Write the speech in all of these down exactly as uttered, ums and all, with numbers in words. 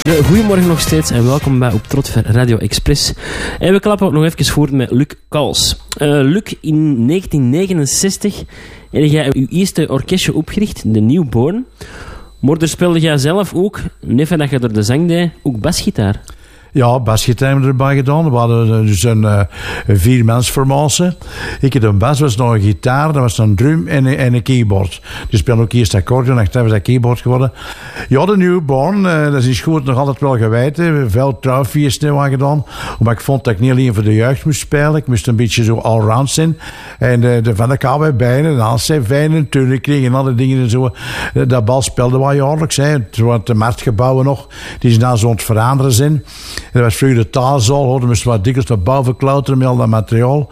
Goedemorgen nog steeds en welkom bij op Trotver Radio Express. En we klappen ook nog even voort met Luc Kals. Uh, Luc, in negentien negenenzestig heb jij uw eerste orkestje opgericht, de Newborn. Maar daar speelde jij zelf ook, neven dat je door de zang deed, ook basgitaar. Ja, basgitaar hebben we erbij gedaan. We hadden dus een, uh, een viermansformatie. Ik had een bas, was nog een gitaar, dat was een drum en een, en een keyboard. Die speelde ook eerst accordeon, achteraf is dat keyboard geworden. Ja, de Newborn, uh, dat is goed nog altijd wel gewijd. Hè. Veel trouwfeesten hebben gedaan. Maar ik vond dat ik niet alleen voor de jeugd moest spelen. Ik moest een beetje zo allround zijn. En uh, de van de K W bijna, de Halsteen fijnen, turnen kregen en alle dingen en zo. Uh, dat bal speelde wel jaarlijks. Hè. Toen waren de marktgebouwen nog, die zijn nou zo aan het veranderen zijn. Dat was vroeger de taalzaal, we moesten wat dikwijls naar boven klauteren met al dat materiaal.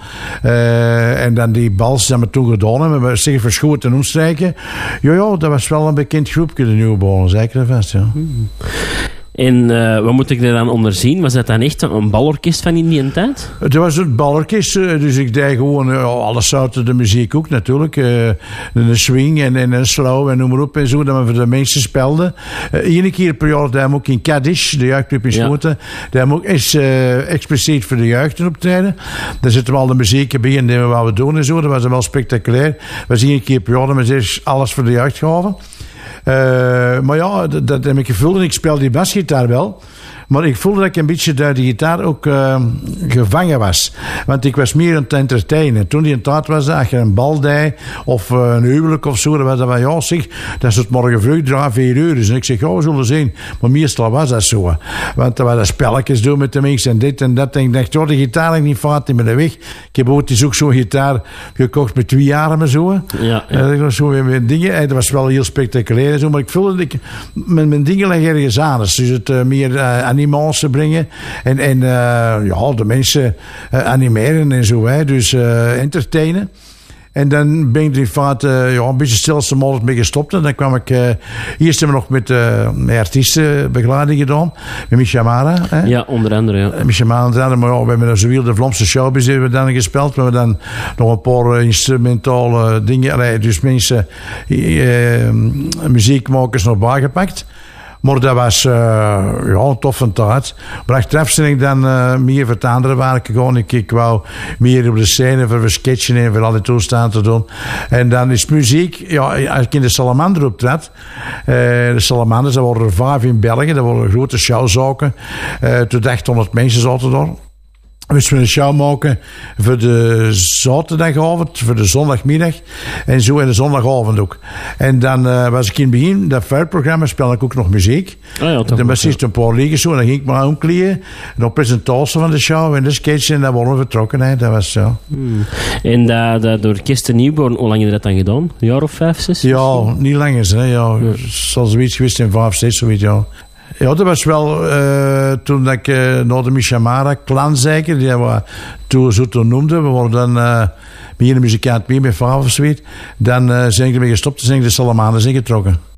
Uh, en dan die bals die we toen gedaan hebben, we hebben zich verschoten en omstrijken. Ja, ja, dat was wel een bekend groepje, de Newborn, zeker en vast, ja. Mm. En uh, wat moet ik er dan onder zien? Was dat dan echt een balorkest van in die tijd? Het was een balorkest, dus ik deed gewoon uh, alle soorten de muziek ook natuurlijk. Uh, een swing en, en een slow en noem maar op en zo, dat we voor de mensen speelden. Uh, Eén keer per jaar deden we ook in Kaddish, de jeugdclub in Schoten. Ja. Deden we ook eens uh, expliciet voor de jeugd optreden. Daar zitten we al de muziek bij en deden we wat we doen en zo. Dat was wel spectaculair. We was één keer per jaar, dat we alles voor de jeugd gaven. Uh, maar ja, dat, dat heb ik gevoeld en ik speel die basgitaar wel. Maar ik voelde dat ik een beetje door die gitaar ook uh, gevangen was. Want ik was meer aan het entertainen. Toen die een tijd was, als je een bal deed, of uh, een huwelijk of zo, dan was dat van, ja zeg, dat is het morgen vroeg, drie, vier uur. Dus en ik zeg, ja, we zullen zien. Maar meestal was dat zo. Want dan was dat spelletjes doen met de mensen en dit en dat. En ik dacht, ja, de gitaar ligt niet vaart niet meer de weg. Ik heb ook eens ook zo'n gitaar gekocht met twee armen zo. Ja, ja. Uh, zo met dingen. En dat was wel heel spectaculair en zo. Maar ik voelde dat ik, mijn, mijn dingen liggen ergens anders. Dus het uh, meer uh, animatie brengen en, en uh, ja, de mensen uh, animeren en zo, hè. Dus uh, entertainen. En dan ben ik in feite uh, ja, een beetje stilstemodelijk mee gestopt. En dan kwam ik... Uh, eerst hebben we nog met, uh, met artiestenbegeleiding gedaan. Met Micha Mara. Hè. Ja, onder andere. Ja. Uh, Micha Mara, onder andere. Maar ja, we hebben zowel de Vlaamse showbiz hebben we dan gespeeld. We hebben dan nog een paar uh, instrumentale dingen. Allee, dus mensen, uh, uh, muziekmakers nog bijgepakt. Maar dat was uh, ja, een toffe tijd. Maar achteraf ben ik dan uh, meer voor het andere werk gegaan. Ik, ik wou meer op de scène voor sketchen en voor al die toestanden te doen. En dan is muziek, ja, als ik in de Salamander optrad. Uh, de Salamanders, dat waren er vijf in België. Dat waren grote showzaken. Uh, tot achthonderd mensen zaten daar. We moesten een show maken voor de zaterdagavond, voor de zondagmiddag en zo en de zondagavond ook. En dan uh, was ik in het begin, dat vuurprogramma speelde ik ook nog muziek. Oh ja, dan was eerst een paar liedjes zo en dan ging ik maar omkleden. En op presentatie van de show en de sketch en dan worden we vertrokken. Hè. Dat was zo. Hmm. En dat, dat orkest de Newborn, hoe lang heb je dat dan gedaan? Een jaar of vijf, zes? Ja, niet langer. Hè. Ja, ja. Zoals zoiets geweest in vijf, zes, zoiets, ja. Ja, dat was wel uh, toen ik uh, naar de Micha Mara clan zeker, die we toen zo toen noemden. We worden dan uh, met een muzikant mee, met vijf of zoiets. Dan uh, zijn ik ermee gestopt en zijn ik de Salamanders ingetrokken.